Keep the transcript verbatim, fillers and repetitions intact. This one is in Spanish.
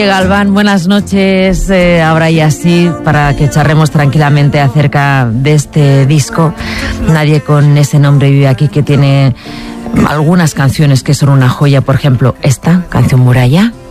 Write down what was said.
Oye, Galván, buenas noches. Eh, ahora ya sí, para que charremos tranquilamente acerca de este disco. Nadie con ese nombre vive aquí, que tiene algunas canciones que son una joya. Por ejemplo, esta, Canción Muralla.